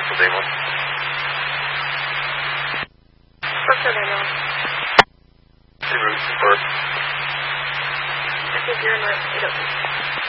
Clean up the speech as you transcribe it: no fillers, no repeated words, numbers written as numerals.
Daniel. Brooklyn, Daniel. Hey, Bruce. First. I think you're in my...